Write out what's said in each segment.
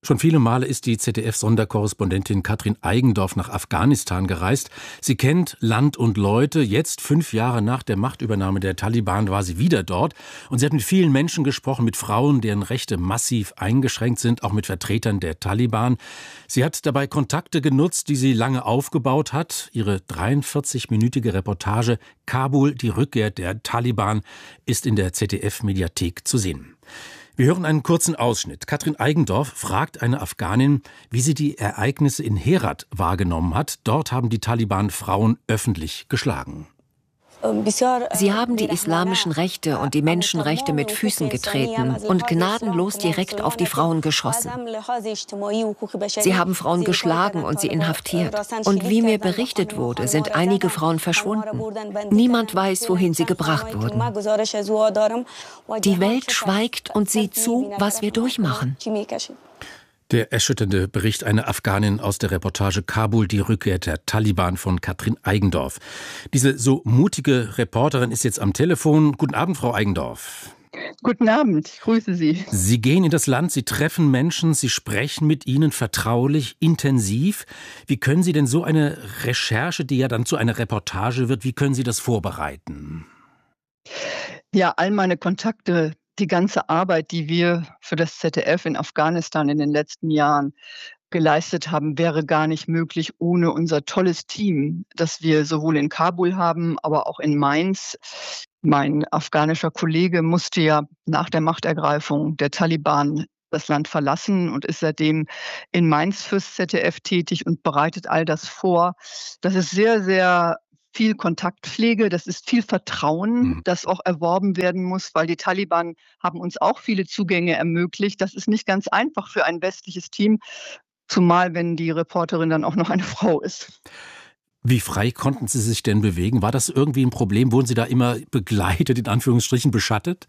Schon viele Male ist die ZDF-Sonderkorrespondentin Katrin Eigendorf nach Afghanistan gereist. Sie kennt Land und Leute. Jetzt, 5 Jahre nach der Machtübernahme der Taliban, war sie wieder dort. Und sie hat mit vielen Menschen gesprochen, mit Frauen, deren Rechte massiv eingeschränkt sind, auch mit Vertretern der Taliban. Sie hat dabei Kontakte genutzt, die sie lange aufgebaut hat. Ihre 43-minütige Reportage Kabul, die Rückkehr der Taliban, ist in der ZDF-Mediathek zu sehen. Wir hören einen kurzen Ausschnitt. Katrin Eigendorf fragt eine Afghanin, wie sie die Ereignisse in Herat wahrgenommen hat. Dort haben die Taliban Frauen öffentlich geschlagen. Sie haben die islamischen Rechte und die Menschenrechte mit Füßen getreten und gnadenlos direkt auf die Frauen geschossen. Sie haben Frauen geschlagen und sie inhaftiert. Und wie mir berichtet wurde, sind einige Frauen verschwunden. Niemand weiß, wohin sie gebracht wurden. Die Welt schweigt und sieht zu, was wir durchmachen. Der erschütternde Bericht einer Afghanin aus der Reportage Kabul, die Rückkehr der Taliban von Katrin Eigendorf. Diese so mutige Reporterin ist jetzt am Telefon. Guten Abend, Frau Eigendorf. Guten Abend, ich grüße Sie. Sie gehen in das Land, Sie treffen Menschen, Sie sprechen mit ihnen vertraulich, intensiv. Wie können Sie denn so eine Recherche, die ja dann zu einer Reportage wird, wie können Sie das vorbereiten? Ja, all meine Kontakte, die ganze Arbeit, die wir für das ZDF in Afghanistan in den letzten Jahren geleistet haben, wäre gar nicht möglich ohne unser tolles Team, das wir sowohl in Kabul haben, aber auch in Mainz. Mein afghanischer Kollege musste ja nach der Machtergreifung der Taliban das Land verlassen und ist seitdem in Mainz fürs ZDF tätig und bereitet all das vor. Das ist sehr, sehr viel Kontaktpflege, das ist viel Vertrauen, das auch erworben werden muss, weil die Taliban haben uns auch viele Zugänge ermöglicht. Das ist nicht ganz einfach für ein westliches Team, zumal wenn die Reporterin dann auch noch eine Frau ist. Wie frei konnten Sie sich denn bewegen? War das irgendwie ein Problem? Wurden Sie da immer begleitet, in Anführungsstrichen beschattet?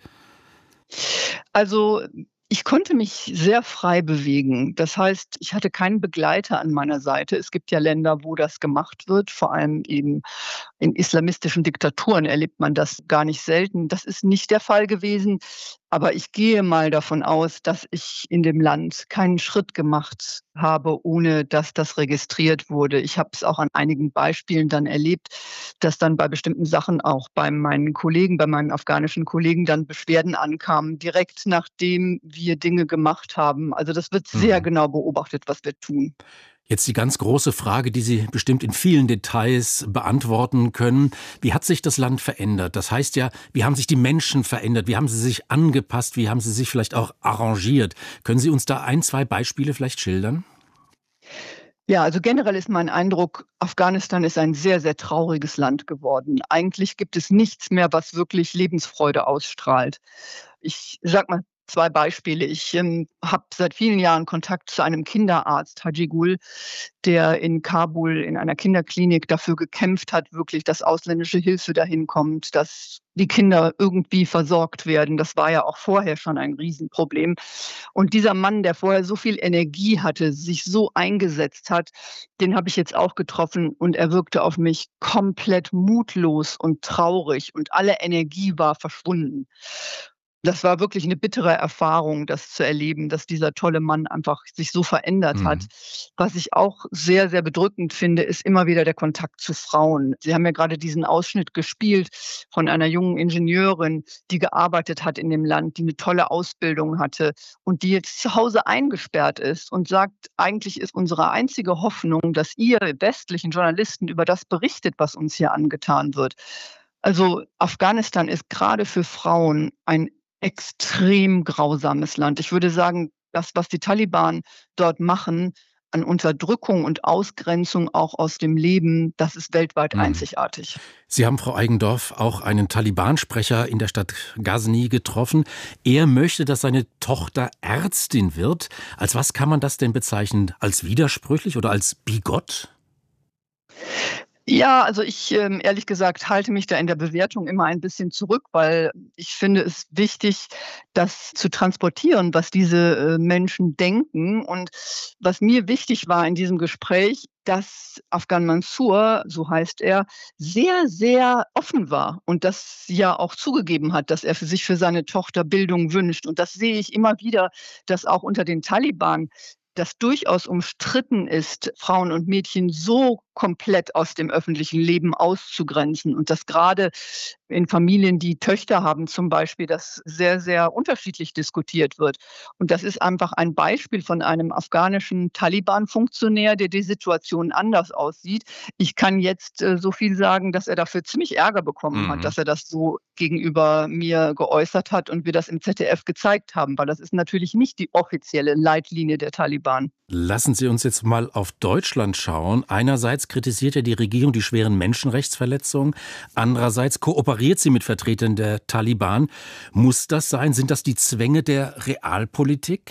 Also ich konnte mich sehr frei bewegen. Das heißt, ich hatte keinen Begleiter an meiner Seite. Es gibt ja Länder, wo das gemacht wird, vor allem eben in islamistischen Diktaturen erlebt man das gar nicht selten. Das ist nicht der Fall gewesen. Aber ich gehe mal davon aus, dass ich in dem Land keinen Schritt gemacht habe, ohne dass das registriert wurde. Ich habe es auch an einigen Beispielen dann erlebt, dass dann bei bestimmten Sachen auch bei meinen afghanischen Kollegen dann Beschwerden ankamen, direkt nachdem wir Dinge gemacht haben. Also das wird sehr genau beobachtet, was wir tun. Jetzt die ganz große Frage, die Sie bestimmt in vielen Details beantworten können. Wie hat sich das Land verändert? Das heißt ja, wie haben sich die Menschen verändert? Wie haben sie sich angepasst? Wie haben sie sich vielleicht auch arrangiert? Können Sie uns da 1, 2 Beispiele vielleicht schildern? Ja, also generell ist mein Eindruck, Afghanistan ist ein sehr, sehr trauriges Land geworden. Eigentlich gibt es nichts mehr, was wirklich Lebensfreude ausstrahlt. Ich sag mal 2 Beispiele. Ich habe seit vielen Jahren Kontakt zu einem Kinderarzt, Haji Gul, der in Kabul in einer Kinderklinik dafür gekämpft hat, wirklich, dass ausländische Hilfe dahin kommt, dass die Kinder irgendwie versorgt werden. Das war ja auch vorher schon ein Riesenproblem. Und dieser Mann, der vorher so viel Energie hatte, sich so eingesetzt hat, den habe ich jetzt auch getroffen und er wirkte auf mich komplett mutlos und traurig und alle Energie war verschwunden. Das war wirklich eine bittere Erfahrung, das zu erleben, dass dieser tolle Mann einfach sich so verändert hat. Was ich auch sehr, sehr bedrückend finde, ist immer wieder der Kontakt zu Frauen. Sie haben ja gerade diesen Ausschnitt gespielt von einer jungen Ingenieurin, die gearbeitet hat in dem Land, die eine tolle Ausbildung hatte und die jetzt zu Hause eingesperrt ist und sagt, eigentlich ist unsere einzige Hoffnung, dass ihr westlichen Journalisten über das berichtet, was uns hier angetan wird. Also Afghanistan ist gerade für Frauen ein extrem grausames Land. Ich würde sagen, das, was die Taliban dort machen, an Unterdrückung und Ausgrenzung auch aus dem Leben, das ist weltweit einzigartig. Sie haben, Frau Eigendorf, auch einen Taliban-Sprecher in der Stadt Ghazni getroffen. Er möchte, dass seine Tochter Ärztin wird. Als was kann man das denn bezeichnen? Als widersprüchlich oder als bigott? Ja, also ich, ehrlich gesagt, halte mich da in der Bewertung immer ein bisschen zurück, weil ich finde es wichtig, das zu transportieren, was diese Menschen denken. Und was mir wichtig war in diesem Gespräch, dass Afghan Mansour, so heißt er, sehr, sehr offen war und das ja auch zugegeben hat, dass er sich für seine Tochter Bildung wünscht. Und das sehe ich immer wieder, dass auch unter den Taliban dass durchaus umstritten ist, Frauen und Mädchen so komplett aus dem öffentlichen Leben auszugrenzen und dass gerade in Familien, die Töchter haben zum Beispiel, das sehr, sehr unterschiedlich diskutiert wird. Und das ist einfach ein Beispiel von einem afghanischen Taliban-Funktionär, der die Situation anders aussieht. Ich kann jetzt so viel sagen, dass er dafür ziemlich Ärger bekommen hat, dass er das so gegenüber mir geäußert hat und wir das im ZDF gezeigt haben, weil das ist natürlich nicht die offizielle Leitlinie der Taliban. Lassen Sie uns jetzt mal auf Deutschland schauen. Einerseits kritisiert ja die Regierung die schweren Menschenrechtsverletzungen, andererseits kooperiert sie mit Vertretern der Taliban. Muss das sein? Sind das die Zwänge der Realpolitik?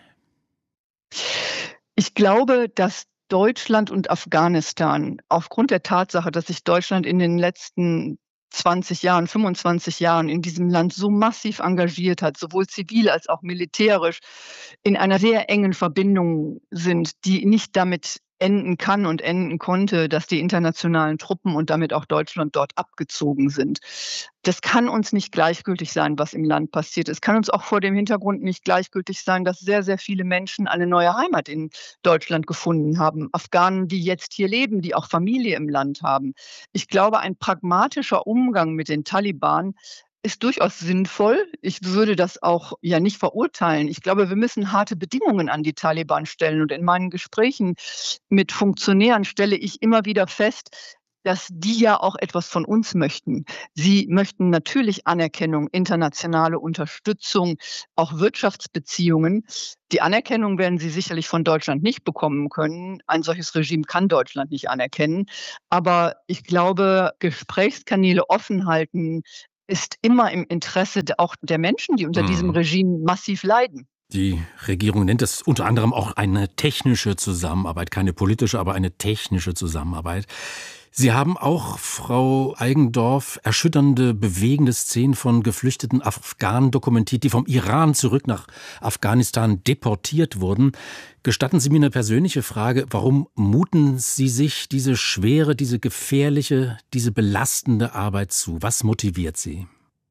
Ich glaube, dass Deutschland und Afghanistan aufgrund der Tatsache, dass sich Deutschland in den letzten 20 Jahren, 25 Jahren in diesem Land so massiv engagiert hat, sowohl zivil als auch militärisch, in einer sehr engen Verbindung sind, die nicht damit enden kann und enden konnte, dass die internationalen Truppen und damit auch Deutschland dort abgezogen sind. Das kann uns nicht gleichgültig sein, was im Land passiert. Es kann uns auch vor dem Hintergrund nicht gleichgültig sein, dass sehr, sehr viele Menschen eine neue Heimat in Deutschland gefunden haben. Afghanen, die jetzt hier leben, die auch Familie im Land haben. Ich glaube, ein pragmatischer Umgang mit den Taliban ist durchaus sinnvoll. Ich würde das auch ja nicht verurteilen. Ich glaube, wir müssen harte Bedingungen an die Taliban stellen. Und in meinen Gesprächen mit Funktionären stelle ich immer wieder fest, dass die ja auch etwas von uns möchten. Sie möchten natürlich Anerkennung, internationale Unterstützung, auch Wirtschaftsbeziehungen. Die Anerkennung werden sie sicherlich von Deutschland nicht bekommen können. Ein solches Regime kann Deutschland nicht anerkennen. Aber ich glaube, Gesprächskanäle offen halten ist immer im Interesse auch der Menschen, die unter diesem Regime massiv leiden. Die Regierung nennt es unter anderem auch eine technische Zusammenarbeit, keine politische, aber eine technische Zusammenarbeit. Sie haben auch, Frau Eigendorf, erschütternde, bewegende Szenen von geflüchteten Afghanen dokumentiert, die vom Iran zurück nach Afghanistan deportiert wurden. Gestatten Sie mir eine persönliche Frage. Warum muten Sie sich diese schwere, diese gefährliche, diese belastende Arbeit zu? Was motiviert Sie?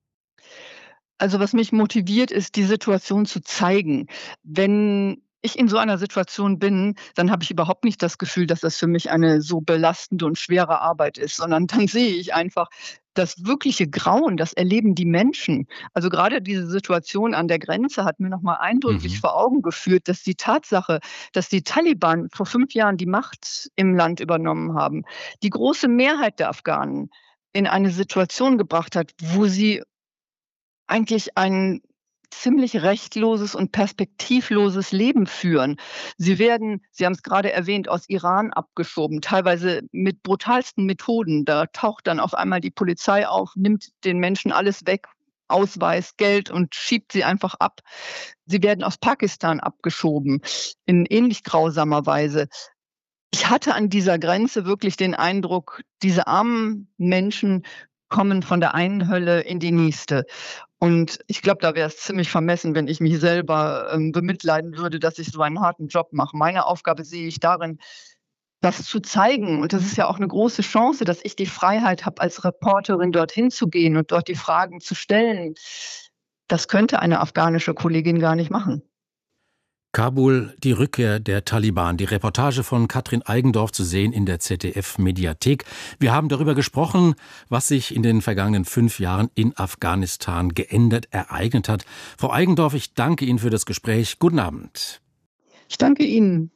Also was mich motiviert, ist, die Situation zu zeigen. Wenn ich in so einer Situation bin, dann habe ich überhaupt nicht das Gefühl, dass das für mich eine so belastende und schwere Arbeit ist, sondern dann sehe ich einfach das wirkliche Grauen, das erleben die Menschen. Also gerade diese Situation an der Grenze hat mir nochmal eindrücklich vor Augen geführt, dass die Tatsache, dass die Taliban vor 5 Jahren die Macht im Land übernommen haben, die große Mehrheit der Afghanen in eine Situation gebracht hat, wo sie eigentlich ein ziemlich rechtloses und perspektivloses Leben führen. Sie werden, Sie haben es gerade erwähnt, aus Iran abgeschoben, teilweise mit brutalsten Methoden. Da taucht dann auf einmal die Polizei auf, nimmt den Menschen alles weg, Ausweis, Geld und schiebt sie einfach ab. Sie werden aus Pakistan abgeschoben, in ähnlich grausamer Weise. Ich hatte an dieser Grenze wirklich den Eindruck, diese armen Menschen kommen von der einen Hölle in die nächste. Und ich glaube, da wäre es ziemlich vermessen, wenn ich mich selber bemitleiden würde, dass ich so einen harten Job mache. Meine Aufgabe sehe ich darin, das zu zeigen. Und das ist ja auch eine große Chance, dass ich die Freiheit habe, als Reporterin dorthin zu gehen und dort die Fragen zu stellen. Das könnte eine afghanische Kollegin gar nicht machen. Kabul, die Rückkehr der Taliban. Die Reportage von Katrin Eigendorf zu sehen in der ZDF-Mediathek. Wir haben darüber gesprochen, was sich in den vergangenen 5 Jahren in Afghanistan geändert, ereignet hat. Frau Eigendorf, ich danke Ihnen für das Gespräch. Guten Abend. Ich danke Ihnen.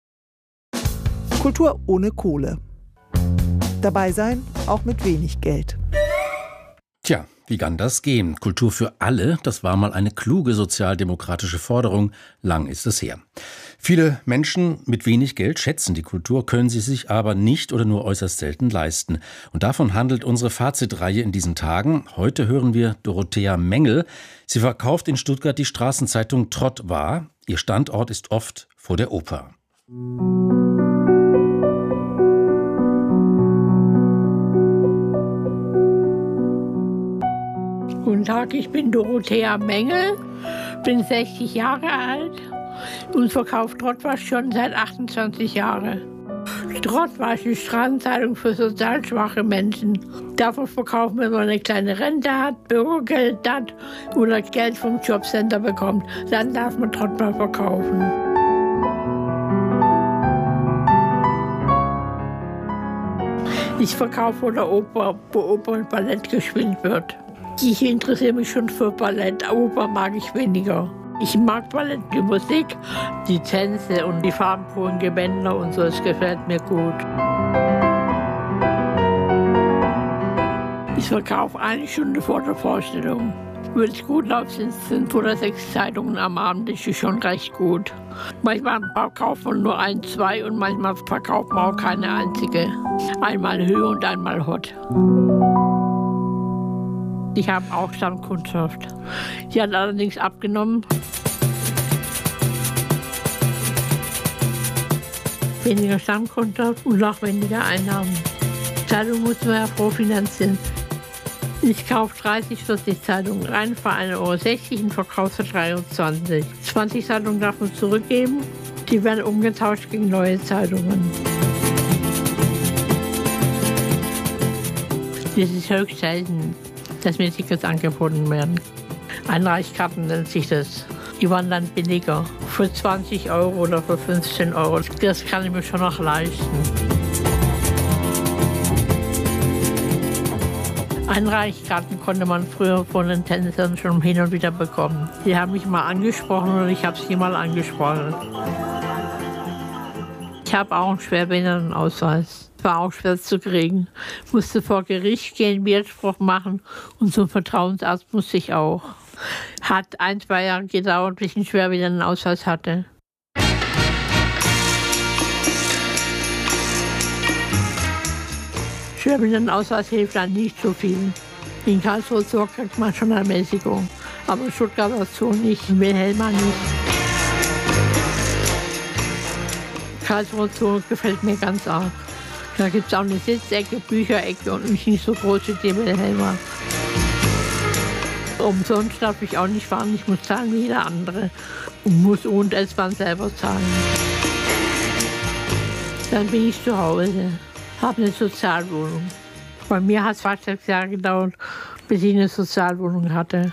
Kultur ohne Kohle. Dabei sein, auch mit wenig Geld. Tja, wie kann das gehen? Kultur für alle, das war mal eine kluge sozialdemokratische Forderung. Lang ist es her. Viele Menschen mit wenig Geld schätzen die Kultur, können sie sich aber nicht oder nur äußerst selten leisten. Und davon handelt unsere Fazitreihe in diesen Tagen. Heute hören wir Dorothea Mengel. Sie verkauft in Stuttgart die Straßenzeitung Trott wahr. Ihr Standort ist oft vor der Oper. Guten Tag, ich bin Dorothea Mengel, bin 60 Jahre alt und verkaufe Trottwasch schon seit 28 Jahren. Trottwasch ist die Straßenzeitung für sozial schwache Menschen. Davon verkaufen wir, wenn man eine kleine Rente hat, Bürgergeld hat oder Geld vom Jobcenter bekommt. Dann darf man Trottwasch verkaufen. Ich verkaufe oder Oper, wo Oper und Ballett gespielt wird. Ich interessiere mich schon für Ballett, Oper mag ich weniger. Ich mag Ballett, die Musik, die Tänze und die farbenfrohen Gewänder und so, es gefällt mir gut. Ich verkaufe 1 Stunde vor der Vorstellung. Wenn es gut läuft, sind es 5 oder 6 Zeitungen am Abend, das ist schon recht gut. Manchmal verkauft man nur 1, 2 und manchmal verkauft man auch keine einzige. Einmal Höhe und einmal Hot. Ich habe auch Stammkundschaft. Die hat allerdings abgenommen. Weniger Stammkundschaft und auch weniger Einnahmen. Zeitung muss man ja vorfinanzieren. Ich kaufe 30, 40 Zeitungen rein für 1,60 € und verkaufe für 23. 20 Zeitungen darf man zurückgeben. Die werden umgetauscht gegen neue Zeitungen. Es ist höchst selten, dass mir Tickets angeboten werden. Einreichkarten nennt sich das. Die waren dann billiger. Für 20 € oder für 15 €. Das kann ich mir schon noch leisten. Einreichkarten konnte man früher von den Tänzern schon hin und wieder bekommen. Die haben mich mal angesprochen und ich habe sie mal angesprochen. Ich habe auch einen Schwerbehindertenausweis. War auch schwer zu kriegen. Musste vor Gericht gehen, Widerspruch machen und zum Vertrauensarzt musste ich auch. Hat 1, 2 Jahre gedauert, bis ich einen Schwerbehindertenausweis hatte. Schwerbehindertenausweis hilft dann nicht so viel. In Karlsruhe Zoo kriegt man schon Ermäßigung, aber in Stuttgarter Zoo nicht, in Wilhelma nicht. Karlsruhe Zoo gefällt mir ganz arg. Da gibt es auch eine Sitzecke, Bücherecke und nicht so groß wie die Wilhelma. Umsonst darf ich auch nicht fahren, ich muss zahlen wie jeder andere und muss und S-Bahn selber zahlen. Dann bin ich zu Hause, habe eine Sozialwohnung. Bei mir hat es fast 6 Jahre gedauert, bis ich eine Sozialwohnung hatte.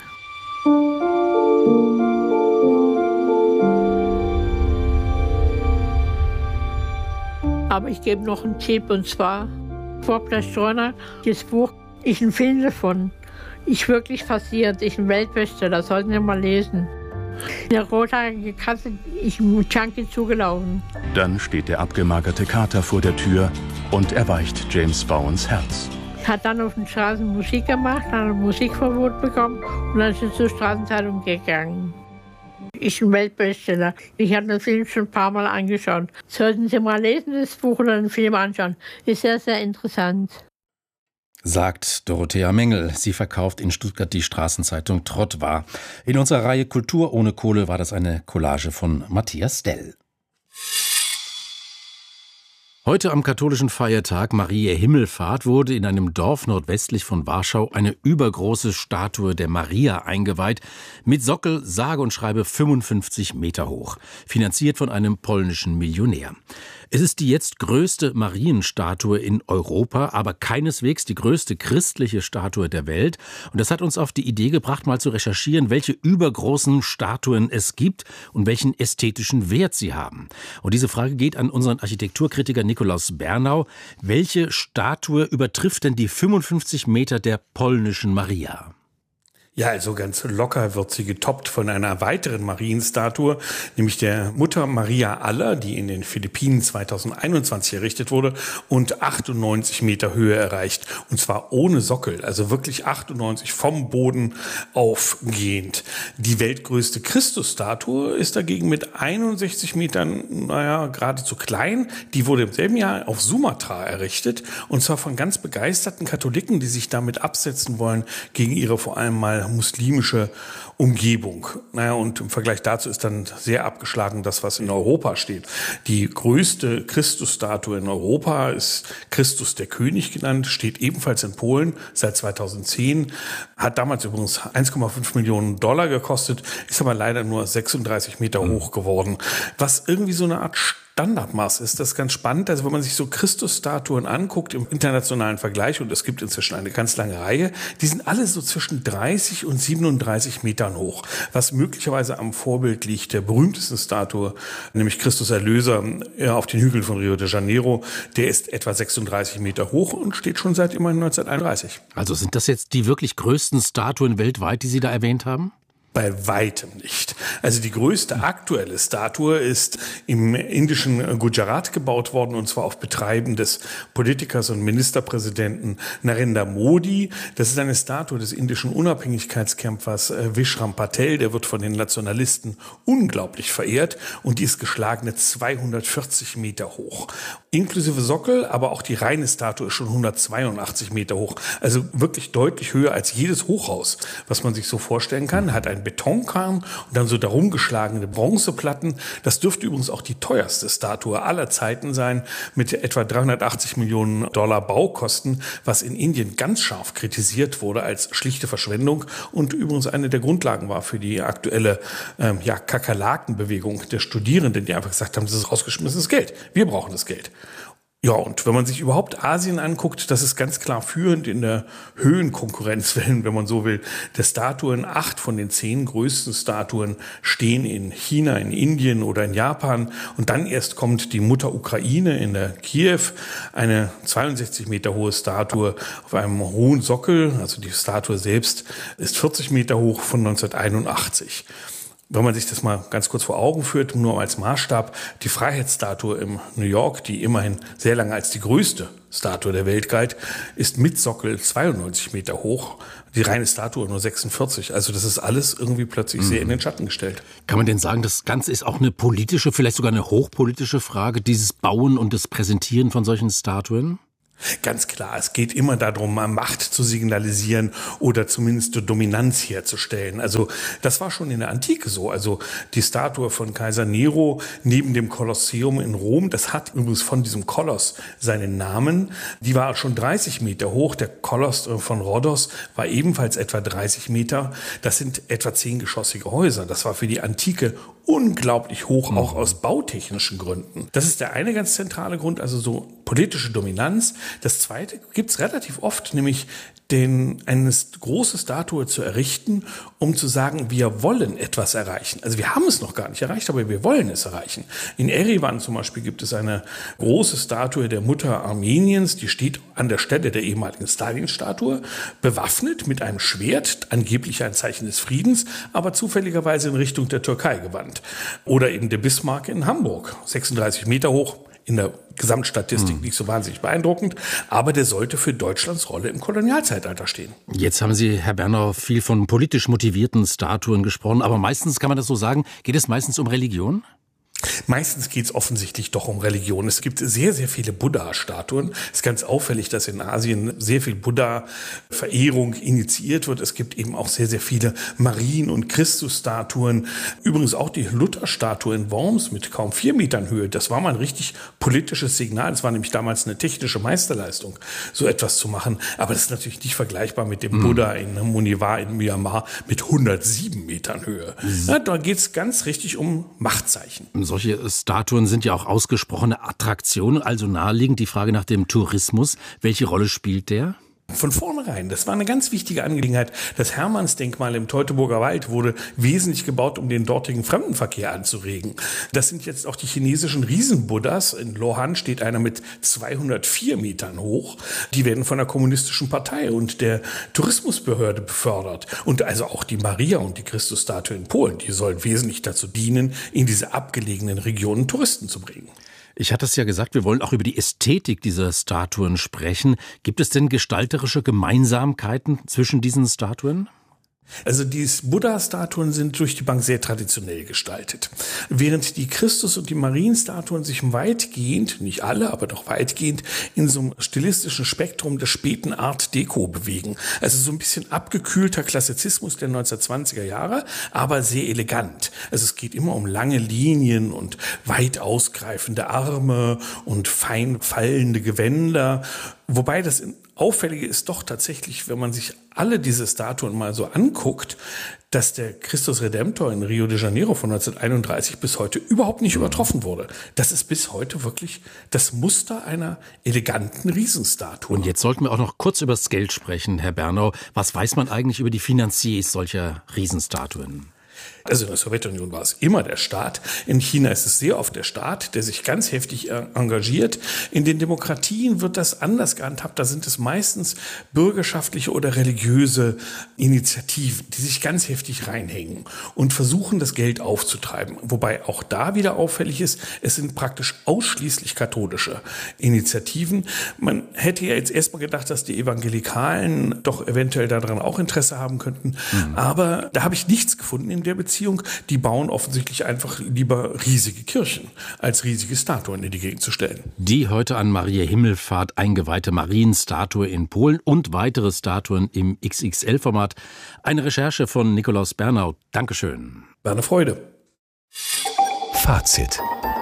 Aber ich gebe noch einen Tipp, und zwar Vorplatz Streuner, das Buch ist ein Film davon. Ist wirklich passiert, ist ein Weltbestseller, sollten Sie mal lesen. Eine rothaarige Katze ist einem Junkie zugelaufen. Dann steht der abgemagerte Kater vor der Tür und erweicht James Bowens Herz. Hat dann auf den Straßen Musik gemacht, hat ein Musikverbot bekommen und dann ist er zur Straßenzeitung gegangen. Ist ein Weltbestseller. Ich habe den Film schon ein paar Mal angeschaut. Sollten Sie mal lesen, das Buch oder den Film anschauen. Ist sehr, sehr interessant. Sagt Dorothea Mengel. Sie verkauft in Stuttgart die Straßenzeitung Trottwar. In unserer Reihe Kultur ohne Kohle war das eine Collage von Matthias Dell. Heute am katholischen Feiertag Mariä Himmelfahrt wurde in einem Dorf nordwestlich von Warschau eine übergroße Statue der Maria eingeweiht, mit Sockel sage und schreibe 55 Meter hoch, finanziert von einem polnischen Millionär. Es ist die jetzt größte Marienstatue in Europa, aber keineswegs die größte christliche Statue der Welt. Und das hat uns auf die Idee gebracht, mal zu recherchieren, welche übergroßen Statuen es gibt und welchen ästhetischen Wert sie haben. Und diese Frage geht an unseren Architekturkritiker Nikolaus Bernau. Welche Statue übertrifft denn die 55 Meter der polnischen Maria? Ja, also ganz locker wird sie getoppt von einer weiteren Marienstatue, nämlich der Mutter Maria Aller, die in den Philippinen 2021 errichtet wurde und 98 Meter Höhe erreicht. Und zwar ohne Sockel, also wirklich 98 vom Boden aufgehend. Die weltgrößte Christusstatue ist dagegen mit 61 Metern, geradezu klein. Die wurde im selben Jahr auf Sumatra errichtet und zwar von ganz begeisterten Katholiken, die sich damit absetzen wollen gegen ihre vor allem mal muslimische Umgebung. Und im Vergleich dazu ist dann sehr abgeschlagen das, was in Europa steht. Die größte Christusstatue in Europa ist Christus der König genannt, steht ebenfalls in Polen seit 2010, hat damals übrigens 1,5 Millionen $, gekostet, ist aber leider nur 36 Meter hoch geworden, was irgendwie so eine Art Standardmaß ist. Das ist ganz spannend. Also wenn man sich so Christusstatuen anguckt im internationalen Vergleich, und es gibt inzwischen eine ganz lange Reihe, die sind alle so zwischen 30 und 37 Metern hoch, was möglicherweise am Vorbild liegt der berühmtesten Statue, nämlich Christus Erlöser auf den Hügeln von Rio de Janeiro. Der ist etwa 36 Meter hoch und steht schon seit immerhin 1931. Also sind das jetzt die wirklich größten Statuen weltweit, die Sie da erwähnt haben? Bei weitem nicht. Also die größte aktuelle Statue ist im indischen Gujarat gebaut worden, und zwar auf Betreiben des Politikers und Ministerpräsidenten Narendra Modi. Das ist eine Statue des indischen Unabhängigkeitskämpfers Vishram Patel. Der wird von den Nationalisten unglaublich verehrt, und die ist geschlagene 240 Meter hoch. Inklusive Sockel, aber auch die reine Statue ist schon 182 Meter hoch. Also wirklich deutlich höher als jedes Hochhaus, was man sich so vorstellen kann. Hat ein Betonkern und dann so darum geschlagene Bronzeplatten. Das dürfte übrigens auch die teuerste Statue aller Zeiten sein, mit etwa 380 Millionen $, Baukosten, was in Indien ganz scharf kritisiert wurde als schlichte Verschwendung und übrigens eine der Grundlagen war für die aktuelle Kakerlakenbewegung der Studierenden, die einfach gesagt haben, das ist rausgeschmissenes Geld. Wir brauchen das Geld. Ja, und wenn man sich überhaupt Asien anguckt, das ist ganz klar führend in der Höhenkonkurrenz, wenn man so will, der Statuen. 8 von den 10 größten Statuen stehen in China, in Indien oder in Japan. Und dann erst kommt die Mutter Ukraine in der Kiew, eine 62 Meter hohe Statue auf einem hohen Sockel. Also die Statue selbst ist 40 Meter hoch von 1981. Wenn man sich das mal ganz kurz vor Augen führt, nur als Maßstab, die Freiheitsstatue in New York, die immerhin sehr lange als die größte Statue der Welt galt, ist mit Sockel 92 Meter hoch. Die reine Statue nur 46. Also das ist alles irgendwie plötzlich sehr in den Schatten gestellt. Kann man denn sagen, das Ganze ist auch eine politische, vielleicht sogar eine hochpolitische Frage, dieses Bauen und das Präsentieren von solchen Statuen? Ganz klar, es geht immer darum, Macht zu signalisieren oder zumindest Dominanz herzustellen. Also das war schon in der Antike so. Also die Statue von Kaiser Nero neben dem Kolosseum in Rom, das hat übrigens von diesem Koloss seinen Namen. Die war schon 30 Meter hoch. Der Koloss von Rhodos war ebenfalls etwa 30 Meter. Das sind etwa 10-geschossige Häuser. Das war für die Antike unglaublich hoch, auch aus bautechnischen Gründen. Das ist der eine ganz zentrale Grund, also so politische Dominanz. Das zweite gibt's relativ oft, nämlich eine große Statue zu errichten, um zu sagen, wir wollen etwas erreichen. Also wir haben es noch gar nicht erreicht, aber wir wollen es erreichen. In Erivan zum Beispiel gibt es eine große Statue der Mutter Armeniens, die steht an der Stelle der ehemaligen Stalin-Statue, bewaffnet mit einem Schwert, angeblich ein Zeichen des Friedens, aber zufälligerweise in Richtung der Türkei gewandt. Oder eben der Bismarck in Hamburg, 36 Meter hoch. In der Gesamtstatistik nicht so wahnsinnig beeindruckend, aber der sollte für Deutschlands Rolle im Kolonialzeitalter stehen. Jetzt haben Sie, Herr Berner, viel von politisch motivierten Statuen gesprochen, aber meistens, kann man das so sagen, geht es meistens um Religion? Meistens geht es offensichtlich doch um Religion. Es gibt sehr, sehr viele Buddha-Statuen. Es ist ganz auffällig, dass in Asien sehr viel Buddha-Verehrung initiiert wird. Es gibt eben auch sehr, sehr viele Marien- und Christus-Statuen. Übrigens auch die Luther-Statue in Worms mit kaum 4 Metern Höhe. Das war mal ein richtig politisches Signal. Es war nämlich damals eine technische Meisterleistung, so etwas zu machen. Aber das ist natürlich nicht vergleichbar mit dem Buddha in Muniwar in Myanmar mit 107 Metern Höhe. Ja, da geht es ganz richtig um Machtzeichen. Solche Statuen sind ja auch ausgesprochene Attraktionen, also naheliegend die Frage nach dem Tourismus. Welche Rolle spielt der? Von vornherein, das war eine ganz wichtige Angelegenheit. Das Hermannsdenkmal im Teutoburger Wald wurde wesentlich gebaut, um den dortigen Fremdenverkehr anzuregen. Das sind jetzt auch die chinesischen Riesenbuddhas. In Lohan steht einer mit 204 Metern hoch. Die werden von der Kommunistischen Partei und der Tourismusbehörde befördert. Und also auch die Maria und die Christusstatue in Polen, die sollen wesentlich dazu dienen, in diese abgelegenen Regionen Touristen zu bringen. Ich hatte es ja gesagt, wir wollen auch über die Ästhetik dieser Statuen sprechen. Gibt es denn gestalterische Gemeinsamkeiten zwischen diesen Statuen? Also die Buddha-Statuen sind durch die Bank sehr traditionell gestaltet. Während die Christus- und die Marienstatuen sich weitgehend, nicht alle, aber doch weitgehend, in so einem stilistischen Spektrum der späten Art Deco bewegen. Also so ein bisschen abgekühlter Klassizismus der 1920er Jahre, aber sehr elegant. Also es geht immer um lange Linien und weit ausgreifende Arme und fein fallende Gewänder. Wobei das Auffällige ist doch tatsächlich, wenn man sich alle diese Statuen mal so anguckt, dass der Christus Redemptor in Rio de Janeiro von 1931 bis heute überhaupt nicht übertroffen wurde. Das ist bis heute wirklich das Muster einer eleganten Riesenstatue. Und jetzt sollten wir auch noch kurz über das Geld sprechen, Herr Bernau. Was weiß man eigentlich über die Finanziers solcher Riesenstatuen? Also in der Sowjetunion war es immer der Staat. In China ist es sehr oft der Staat, der sich ganz heftig engagiert. In den Demokratien wird das anders gehandhabt. Da sind es meistens bürgerschaftliche oder religiöse Initiativen, die sich ganz heftig reinhängen und versuchen, das Geld aufzutreiben. Wobei auch da wieder auffällig ist, es sind praktisch ausschließlich katholische Initiativen. Man hätte ja jetzt erstmal gedacht, dass die Evangelikalen doch eventuell daran auch Interesse haben könnten. Aber da habe ich nichts gefunden in der Beziehung. Die bauen offensichtlich einfach lieber riesige Kirchen, als riesige Statuen in die Gegend zu stellen. Die heute an Maria Himmelfahrt eingeweihte Marienstatue in Polen und weitere Statuen im XXL-Format. Eine Recherche von Nikolaus Bernau. Dankeschön. War eine Freude. Fazit.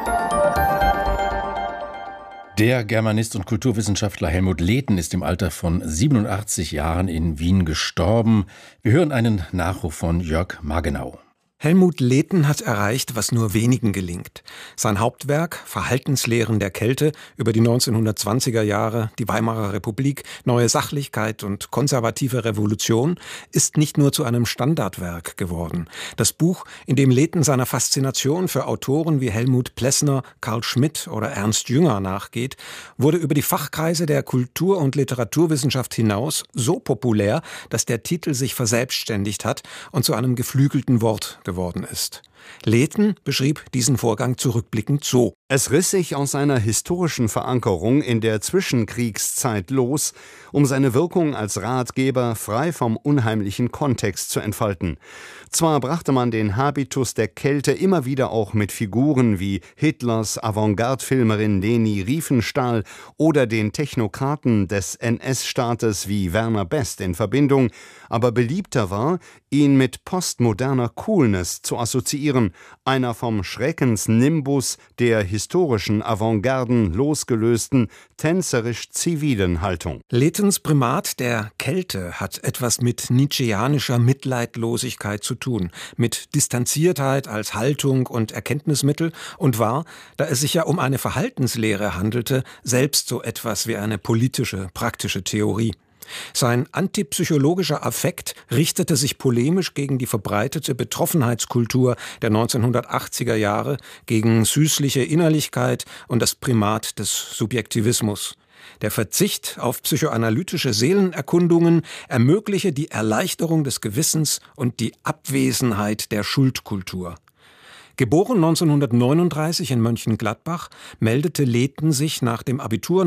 Der Germanist und Kulturwissenschaftler Helmut Lehten ist im Alter von 87 Jahren in Wien gestorben. Wir hören einen Nachruf von Jörg Margenau. Helmut Lehten hat erreicht, was nur wenigen gelingt. Sein Hauptwerk Verhaltenslehren der Kälte über die 1920er Jahre, die Weimarer Republik, neue Sachlichkeit und konservative Revolution ist nicht nur zu einem Standardwerk geworden. Das Buch, in dem Lehten seiner Faszination für Autoren wie Helmut Plessner, Carl Schmitt oder Ernst Jünger nachgeht, wurde über die Fachkreise der Kultur- und Literaturwissenschaft hinaus so populär, dass der Titel sich verselbstständigt hat und zu einem geflügelten Wort geworden ist. Lehten beschrieb diesen Vorgang zurückblickend so: Es riss sich aus seiner historischen Verankerung in der Zwischenkriegszeit los, um seine Wirkung als Ratgeber frei vom unheimlichen Kontext zu entfalten. Zwar brachte man den Habitus der Kälte immer wieder auch mit Figuren wie Hitlers Avantgarde-Filmerin Leni Riefenstahl oder den Technokraten des NS-Staates wie Werner Best in Verbindung, aber beliebter war, ihn mit postmoderner Coolness zu assoziieren, einer vom Schreckensnimbus der historischen Avantgarden losgelösten, tänzerisch-zivilen Haltung. Lehtens Primat der Kälte hat etwas mit nietzscheanischer Mitleidlosigkeit zu tun, mit Distanziertheit als Haltung und Erkenntnismittel und war, da es sich ja um eine Verhaltenslehre handelte, selbst so etwas wie eine politische, praktische Theorie. Sein antipsychologischer Affekt richtete sich polemisch gegen die verbreitete Betroffenheitskultur der 1980er Jahre, gegen süßliche Innerlichkeit und das Primat des Subjektivismus. Der Verzicht auf psychoanalytische Seelenerkundungen ermögliche die Erleichterung des Gewissens und die Abwesenheit der Schuldkultur. Geboren 1939 in Mönchengladbach, meldete Lehten sich nach dem Abitur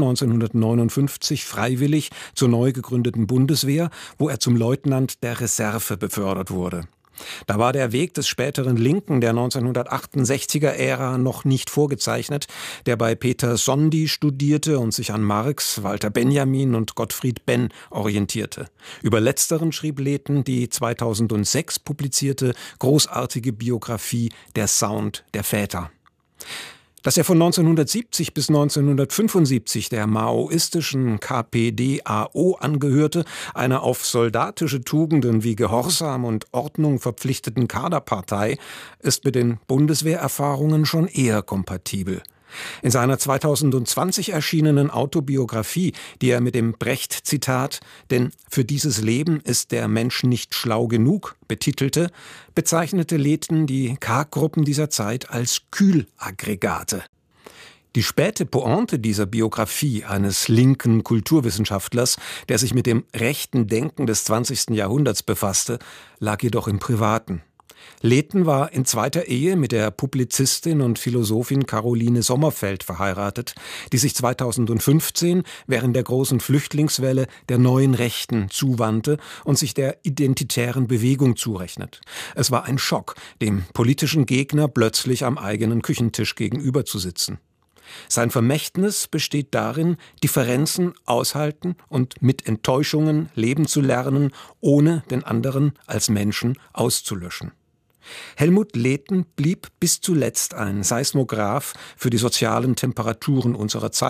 1959 freiwillig zur neu gegründeten Bundeswehr, wo er zum Leutnant der Reserve befördert wurde. Da war der Weg des späteren Linken der 1968er-Ära noch nicht vorgezeichnet, der bei Peter Sondy studierte und sich an Marx, Walter Benjamin und Gottfried Benn orientierte. Über letzteren schrieb Lehten die 2006 publizierte großartige Biografie Der Sound der Väter. Dass er von 1970 bis 1975 der maoistischen KPD-AO angehörte, einer auf soldatische Tugenden wie Gehorsam und Ordnung verpflichteten Kaderpartei, ist mit den Bundeswehrerfahrungen schon eher kompatibel. In seiner 2020 erschienenen Autobiografie, die er mit dem Brecht-Zitat »Denn für dieses Leben ist der Mensch nicht schlau genug« betitelte, bezeichnete Lehten die K-Gruppen dieser Zeit als Kühlaggregate. Die späte Pointe dieser Biografie eines linken Kulturwissenschaftlers, der sich mit dem rechten Denken des 20. Jahrhunderts befasste, lag jedoch im Privaten. Lehten war in zweiter Ehe mit der Publizistin und Philosophin Caroline Sommerfeld verheiratet, die sich 2015 während der großen Flüchtlingswelle der neuen Rechten zuwandte und sich der identitären Bewegung zurechnet. Es war ein Schock, dem politischen Gegner plötzlich am eigenen Küchentisch gegenüber zu sitzen. Sein Vermächtnis besteht darin, Differenzen aushalten und mit Enttäuschungen leben zu lernen, ohne den anderen als Menschen auszulöschen. Helmut Lehten blieb bis zuletzt ein Seismograph für die sozialen Temperaturen unserer Zeit.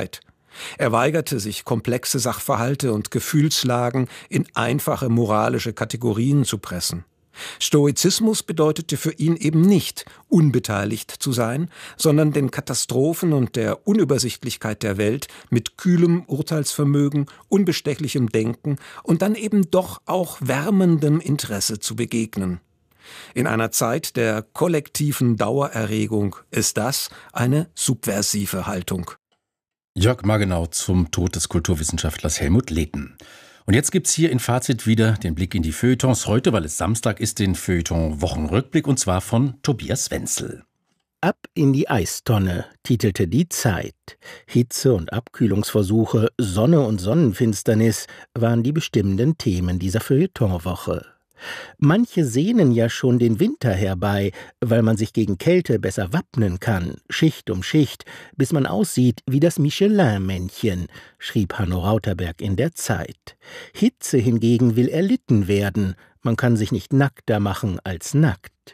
Er weigerte sich, komplexe Sachverhalte und Gefühlslagen in einfache moralische Kategorien zu pressen. Stoizismus bedeutete für ihn eben nicht, unbeteiligt zu sein, sondern den Katastrophen und der Unübersichtlichkeit der Welt mit kühlem Urteilsvermögen, unbestechlichem Denken und dann eben doch auch wärmendem Interesse zu begegnen. In einer Zeit der kollektiven Dauererregung ist das eine subversive Haltung. Jörg Margenau zum Tod des Kulturwissenschaftlers Helmut Lehten. Und jetzt gibt's hier in Fazit wieder den Blick in die Feuilletons. Heute, weil es Samstag ist, den Feuilleton Wochenrückblick, und zwar von Tobias Wenzel. Ab in die Eistonne, titelte die Zeit. Hitze- und Abkühlungsversuche, Sonne und Sonnenfinsternis waren die bestimmenden Themen dieser Feuilletonwoche. Manche sehnen ja schon den Winter herbei, weil man sich gegen Kälte besser wappnen kann, Schicht um Schicht, bis man aussieht wie das Michelin-Männchen, schrieb Hanno Rauterberg in der Zeit. Hitze hingegen will erlitten werden, man kann sich nicht nackter machen als nackt.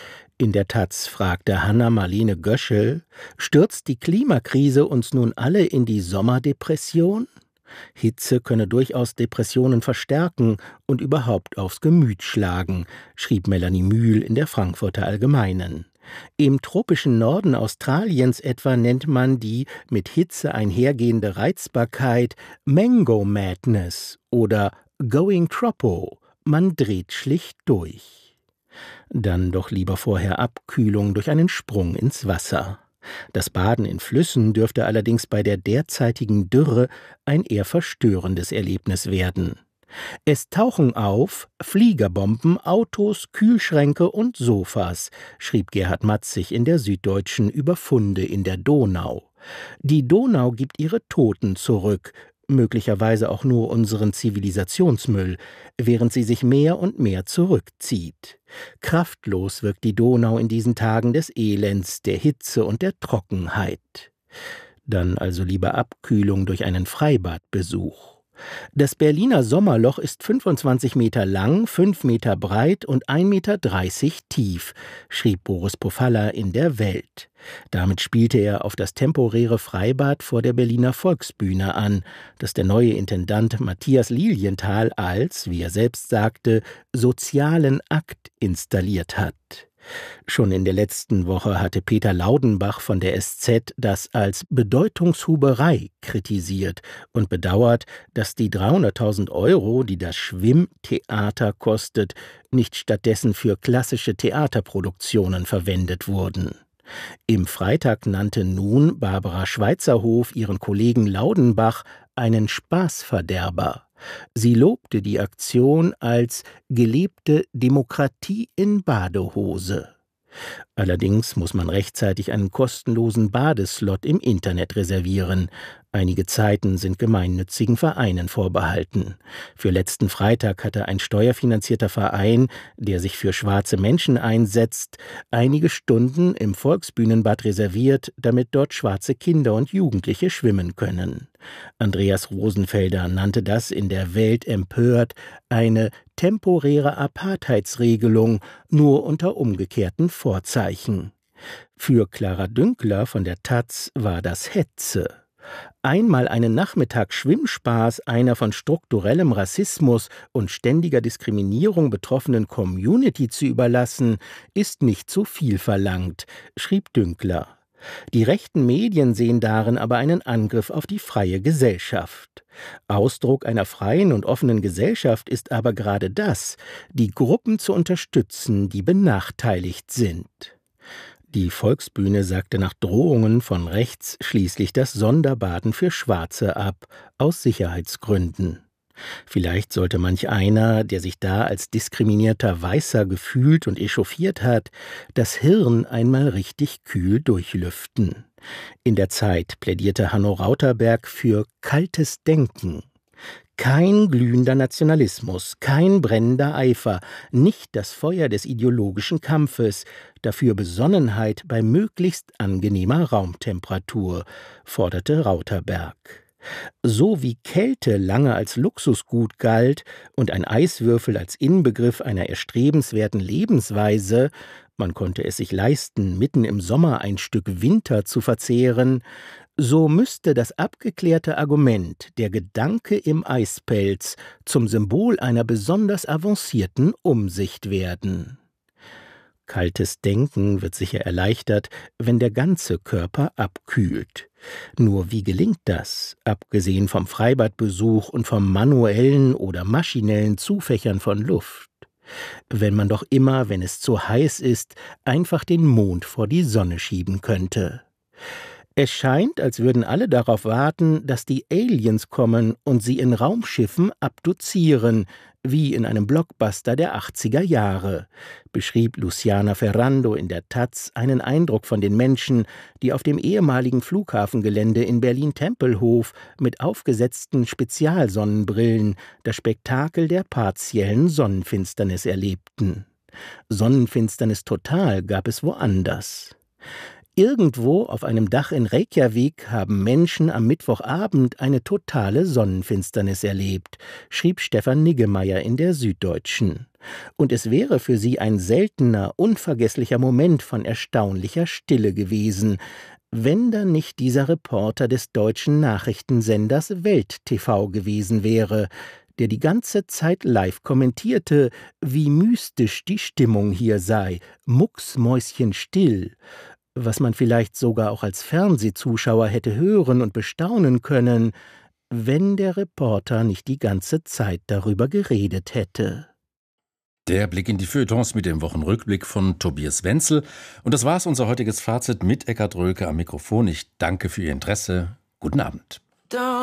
In der Taz fragte Hanna-Marlene Göschel, stürzt die Klimakrise uns nun alle in die Sommerdepression? Hitze könne durchaus Depressionen verstärken und überhaupt aufs Gemüt schlagen, schrieb Melanie Mühl in der Frankfurter Allgemeinen. Im tropischen Norden Australiens etwa nennt man die mit Hitze einhergehende Reizbarkeit Mango Madness oder Going Tropo, man dreht schlicht durch. Dann doch lieber vorher Abkühlung durch einen Sprung ins Wasser. Das Baden in Flüssen dürfte allerdings bei der derzeitigen Dürre ein eher verstörendes Erlebnis werden. Es tauchen auf Fliegerbomben, Autos, Kühlschränke und Sofas, schrieb Gerhard Matzig in der Süddeutschen über Funde in der Donau. Die Donau gibt ihre Toten zurück, möglicherweise auch nur unseren Zivilisationsmüll, während sie sich mehr und mehr zurückzieht. Kraftlos wirkt die Donau in diesen Tagen des Elends, der Hitze und der Trockenheit. Dann also lieber Abkühlung durch einen Freibadbesuch. Das Berliner Sommerloch ist 25 Meter lang, 5 Meter breit und 1,30 Meter tief, schrieb Boris Pofalla in der Welt. Damit spielte er auf das temporäre Freibad vor der Berliner Volksbühne an, das der neue Intendant Matthias Lilienthal als, wie er selbst sagte, sozialen Akt installiert hat. Schon in der letzten Woche hatte Peter Laudenbach von der SZ das als Bedeutungshuberei kritisiert und bedauert, dass die 300.000 Euro, die das Schwimmtheater kostet, nicht stattdessen für klassische Theaterproduktionen verwendet wurden. Im Freitag nannte nun Barbara Schweizerhof ihren Kollegen Laudenbach einen Spaßverderber. Sie lobte die Aktion als gelebte Demokratie in Badehose. Allerdings muss man rechtzeitig einen kostenlosen Badeslot im Internet reservieren. Einige Zeiten sind gemeinnützigen Vereinen vorbehalten. Für letzten Freitag hatte ein steuerfinanzierter Verein, der sich für schwarze Menschen einsetzt, einige Stunden im Volksbühnenbad reserviert, damit dort schwarze Kinder und Jugendliche schwimmen können. Andreas Rosenfelder nannte das in der Welt empört eine temporäre Apartheidsregelung, nur unter umgekehrten Vorzeichen. Für Clara Dünkler von der Taz war das Hetze. Einmal einen Nachmittag Schwimmspaß einer von strukturellem Rassismus und ständiger Diskriminierung betroffenen Community zu überlassen, ist nicht zu viel verlangt, schrieb Dünkler. Die rechten Medien sehen darin aber einen Angriff auf die freie Gesellschaft. Ausdruck einer freien und offenen Gesellschaft ist aber gerade das, die Gruppen zu unterstützen, die benachteiligt sind. Die Volksbühne sagte nach Drohungen von rechts schließlich das Sonderbaden für Schwarze ab, aus Sicherheitsgründen. Vielleicht sollte manch einer, der sich da als diskriminierter Weißer gefühlt und echauffiert hat, das Hirn einmal richtig kühl durchlüften. In der Zeit plädierte Hanno Rauterberg für kaltes Denken. Kein glühender Nationalismus, kein brennender Eifer, nicht das Feuer des ideologischen Kampfes, dafür Besonnenheit bei möglichst angenehmer Raumtemperatur, forderte Rauterberg. So wie Kälte lange als Luxusgut galt und ein Eiswürfel als Inbegriff einer erstrebenswerten Lebensweise, man konnte es sich leisten, mitten im Sommer ein Stück Winter zu verzehren, So müsste das abgeklärte Argument, der Gedanke im Eispelz, zum Symbol einer besonders avancierten Umsicht werden. Kaltes Denken wird sicher erleichtert, wenn der ganze Körper abkühlt. Nur wie gelingt das, abgesehen vom Freibadbesuch und vom manuellen oder maschinellen Zufächern von Luft? Wenn man doch immer, wenn es zu heiß ist, einfach den Mond vor die Sonne schieben könnte. Es scheint, als würden alle darauf warten, dass die Aliens kommen und sie in Raumschiffen abduzieren, wie in einem Blockbuster der 80er Jahre, beschrieb Luciana Ferrando in der taz einen Eindruck von den Menschen, die auf dem ehemaligen Flughafengelände in Berlin-Tempelhof mit aufgesetzten Spezialsonnenbrillen das Spektakel der partiellen Sonnenfinsternis erlebten. Sonnenfinsternis total gab es woanders. Irgendwo auf einem Dach in Reykjavik haben Menschen am Mittwochabend eine totale Sonnenfinsternis erlebt, schrieb Stefan Niggemeier in der Süddeutschen. Und es wäre für sie ein seltener, unvergesslicher Moment von erstaunlicher Stille gewesen, wenn da nicht dieser Reporter des deutschen Nachrichtensenders Welt TV gewesen wäre, der die ganze Zeit live kommentierte, wie mystisch die Stimmung hier sei, mucksmäuschenstill, was man vielleicht sogar auch als Fernsehzuschauer hätte hören und bestaunen können, wenn der Reporter nicht die ganze Zeit darüber geredet hätte. Der Blick in die Feuilletons mit dem Wochenrückblick von Tobias Wenzel. Und das war's, unser heutiges Fazit mit Eckhard Rölke am Mikrofon. Ich danke für Ihr Interesse. Guten Abend.